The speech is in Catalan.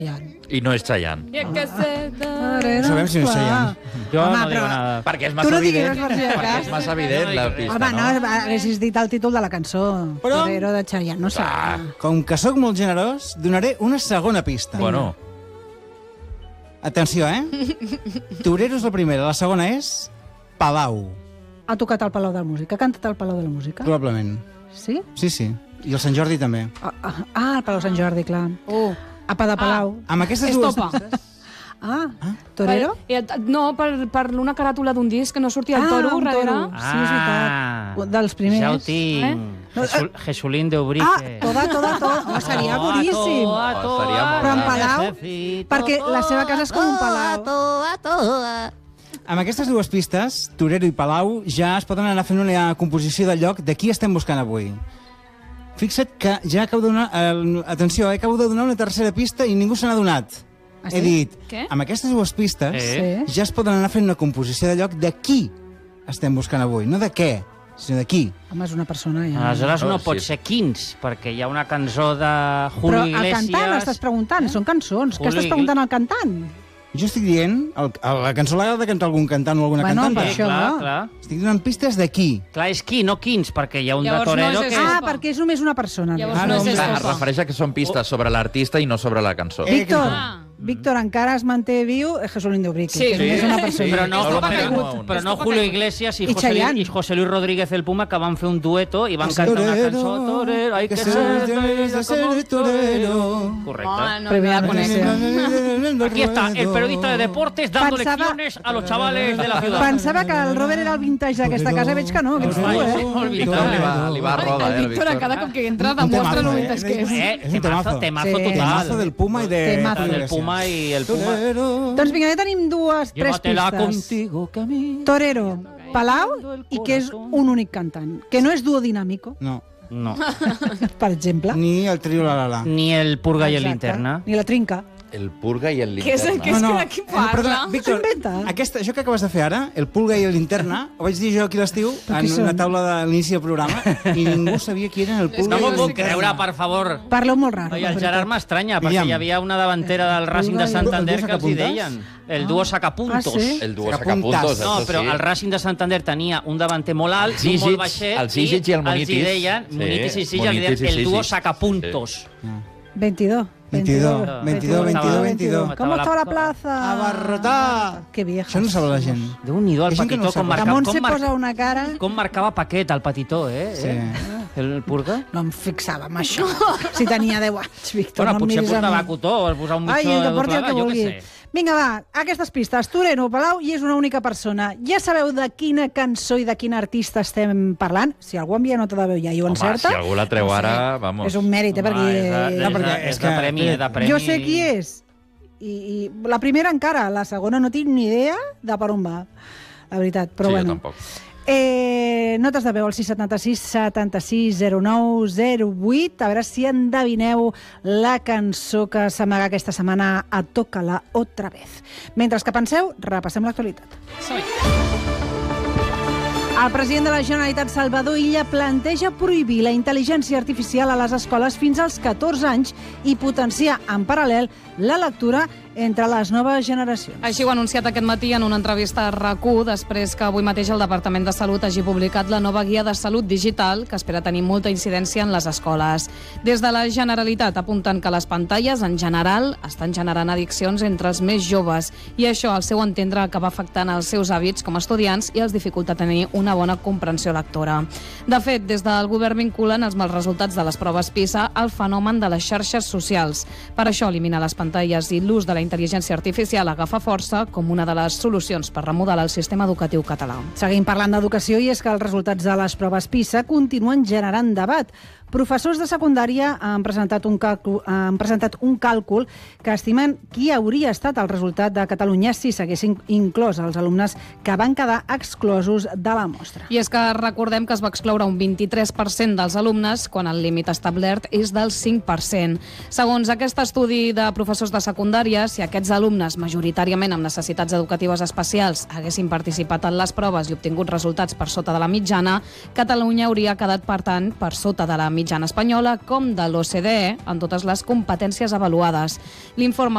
I no és Chayanne. Sabem si no és Chayanne. Jo no digo nada. Perquè és Tu massa no diguis evident. per si de Perquè cas. és massa evident la pista, Home, no, no? haguessis dit el títol de la cançó. Però- Torero de Chayanne, no sé. Com que sóc molt generós, donaré una segona pista. Bueno, Atenció, Torero és la primera, la segona és Palau, Ha tocat al Palau de la Música. Ha cantat al Palau de la Música? probablement. Sí? Sí, sí. I el Sant Jordi també. Al Palau Sant Jordi, clar. Apa de Palau. Amb aquestes dues... Estopa. Torero? No, per una caràtula d'un disc que no sortia el toro un darrere. toro. Sí, és veritat. Dels primers. Ja ho tinc. Jesulín de Ubrique. Toda. Home, seria boníssim. seria molt Però en gran. Palau, perquè la seva casa és com un palau. Amb aquestes dues pistes, Torero i Palau, ja es poden anar fent una composició del lloc de qui estem buscant avui. Fixa't que ja acabo de donar... atenció, acabo de donar una tercera pista i ningú se n'ha donat. Sí? He dit, Què? amb aquestes dues pistes Sí. ja es poden anar fent una composició de lloc de qui estem buscant avui. No de què, sinó de qui. Home, és una persona, ja. Aleshores no Sí. pot ser quins, perquè hi ha una cançó de Però Julio el Iglesias... cantant, estàs preguntant, són cançons. Què estàs preguntant al cantant? Jo estic dient, la cançó l'ha de cantar algun cantant o alguna Bueno, cantant. per però això. Clar. estic donant pistes de qui. Clar, és qui, no quins, perquè hi ha un Llavors de Torero no és que... Estopa. Perquè és només una persona. Llavors Ah, no no, és clar, Es estopa. refereix a que són pistes sobre l'artista i no sobre la cançó. Víctor, encara es manté viu Jesulín de Ubrique, Sí. que només és una Sí, persona. Però no, Estopa però, caigut. però no Estopa Julio caigut. Iglesias i I Chayanne. José Luis Rodríguez el Puma, que van fer un dueto i van cantar una cançó Torero, hay que ser como torero. Correcte. No la conec. Aquí está, el periodista de deportes dando Pensaba- lecciones a los chavales de la ciudad. Pensava que el Robert era el vintage d'aquesta casa, veig que no, que ets tu, Víctor li va a roda, El Víctor, cada cop que entra, demostra el vintage que és. És un temazo. Temazo Sí. total. Temazo del Puma i de... Temazo. Del Puma i el Puma. Doncs vinga, ja tenim tres Llévatela pistes. contigo que a mí... Torero, Palau i que és un únic cantant, que no és duo dinàmico, No, No. per exemple. ni el trio la la la. Ni el Purga i el Exacte. Linterna. Ni la trinca. El Purga i el Què és Linterna. de qui parla? Perdona, Víctor, S'ho inventa. això que acabes de fer ara, el Pulga i el Linterna, ho vaig dir jo aquí a l'estiu, Però qui en una són? taula de l'inici del programa, i ningú sabia qui eren el Pulga No i m'ho el puc Linterna. creure, per favor. Parleu molt raro. Oi, la el veritat. Gerard m'estranya, perquè Aviam. hi havia una davantera del Racing de Santander el duo que els hi sacapuntes? deien. El duo sacapuntos. Ah, sí? El duo Sacapuntas. sacapuntos, No, això però sí. el Racing de Santander tenia un davanter molt alt i un Zizic, molt baixet. el Zizic i el Els Munitis. hi deien, Sí, Munitis i Zizic, Munitis i el duo Zizic. sacapuntos. 22. 22, 22. ¿Cómo estaba la plaza? Abarrotar! Que vieja. Això no ho sabe la gent. Déu-n'hi-do, el Hi ha gent que no Patitó, ho sap. Ramon se posa una cara... com marcava Paquet, el Patitó, Sí. El Purga. No em fixava en això. Si tenia 10 anys, Víctor, Bueno, no em potser miris a portava mi. cotó, o posar un mitjó Ai, de que porti el doblegar, que jo vulgui. què sé. Vinga, va, aquestes pistes. Torero, Palau, i és una única persona. Ja sabeu de quina cançó i de quin artista estem parlant? Si algú envia nota de veu ja i ho Home, encerta... si algú la treu no sé, ara, vamos. És un mèrit, Home, perquè... No, perquè és és de que- premi, és de premi. Jo sé qui és. I la primera encara, la segona no tinc ni idea de per on va. La veritat, però Sí, jo bueno. tampoc. Notes de veu al 676 76 09 08. A veure si endevineu la cançó que s'amaga aquesta setmana a Tócala otra vez. Mentre que penseu, repassem l'actualitat. El president de la Generalitat, Salvador Illa, planteja prohibir la intel·ligència artificial a les escoles fins als 14 anys i potenciar en paral·lel la lectura entre les noves generacions. Així ho ha anunciat aquest matí en una entrevista a RAC1, després que avui mateix el Departament de Salut hagi publicat la nova guia de salut digital, que espera tenir molta incidència en les escoles. Des de la Generalitat apunten que les pantalles, en general, estan generant addiccions entre els més joves, i això, al seu entendre, acaba afectant els seus hàbits com a estudiants i els dificulta tenir una bona comprensió lectora. De fet, des del govern vinculen els mals resultats de les proves PISA al fenomen de les xarxes socials. Per això, eliminar les pantalles i l'ús de la intel·ligència artificial agafa força com una de les solucions per remodelar el sistema educatiu català. Seguim parlant d'educació i és que els resultats de les proves PISA continuen generant debat. Professors de secundària han presentat un càlcul que estimen qui hauria estat el resultat de Catalunya si s'haguessin inclòs els alumnes que van quedar exclosos de la mostra. I és que recordem que es va excloure un 23% dels alumnes quan el límit establert és del 5%. Segons aquest estudi de professors de secundària, si aquests alumnes, majoritàriament amb necessitats educatives especials, haguessin participat en les proves i obtingut resultats per sota de la mitjana, Catalunya hauria quedat, per tant, per sota de la mitjana espanyola com de l'OCDE en totes les competències avaluades. L'informe